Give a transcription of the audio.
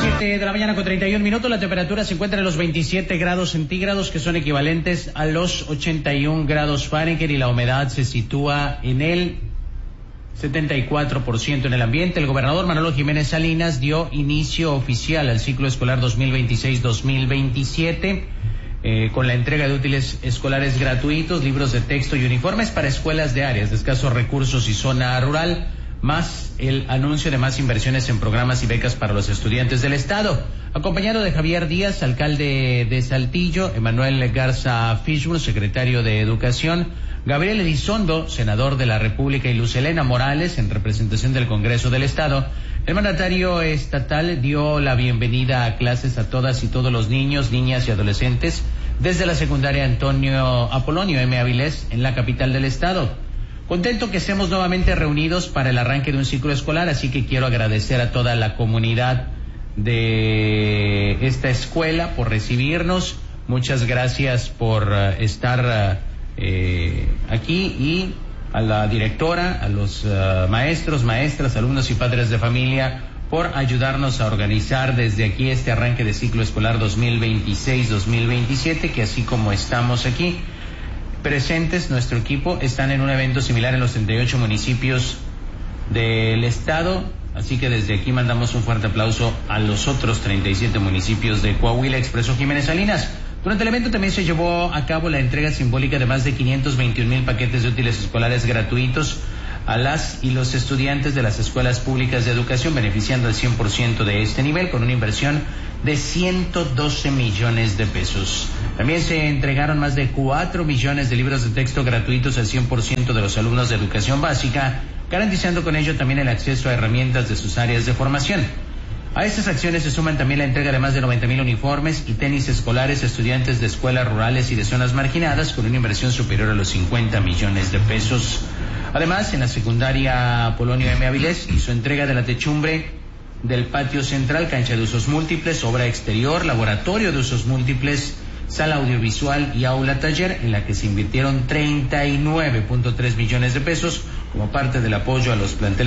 7 de la mañana con 31 minutos, la temperatura se encuentra en los 27 grados centígrados, que son equivalentes a los 81 grados Fahrenheit, y la humedad se sitúa en el 74% en el ambiente. El gobernador Manolo Jiménez Salinas dio inicio oficial al ciclo escolar 2026-2027 con la entrega de útiles escolares gratuitos, libros de texto y uniformes para escuelas de áreas de escasos recursos y zona rural, más el anuncio de más inversiones en programas y becas para los estudiantes del estado. Acompañado de Javier Díaz, alcalde de Saltillo, Emanuel Garza Fishburne, secretario de Educación, Gabriel Elizondo, senador de la República, y Luz Helena Morales, en representación del Congreso del Estado, el mandatario estatal dio la bienvenida a clases a todas y todos los niños, niñas y adolescentes desde la secundaria Apolonio M. Avilés en la capital del estado. Contento que estemos nuevamente reunidos para el arranque de un ciclo escolar, así que quiero agradecer a toda la comunidad de esta escuela por recibirnos. Muchas gracias por estar aquí, y a la directora, a los maestros, maestras, alumnos y padres de familia por ayudarnos a organizar desde aquí este arranque de ciclo escolar 2026-2027, que así como estamos aquí presentes, nuestro equipo están en un evento similar en los 38 municipios del estado, así que desde aquí mandamos un fuerte aplauso a los otros 37 municipios de Coahuila, expresó Jiménez Salinas. Durante el evento también se llevó a cabo la entrega simbólica de más de 521,000 paquetes de útiles escolares gratuitos a las y los estudiantes de las escuelas públicas de educación, beneficiando al 100% de este nivel con una inversión de 112 millones de pesos. También se entregaron más de 4 millones de libros de texto gratuitos al 100% de los alumnos de educación básica, garantizando con ello también el acceso a herramientas de sus áreas de formación. A estas acciones se suman también la entrega de más de 90,000 uniformes y tenis escolares a estudiantes de escuelas rurales y de zonas marginadas, con una inversión superior a los 50 millones de pesos. Además, en la secundaria Apolonio M. Avilés hizo entrega de la techumbre del patio central, cancha de usos múltiples, obra exterior, laboratorio de usos múltiples, sala audiovisual y aula taller, en la que se invirtieron 39.3 millones de pesos como parte del apoyo a los planteles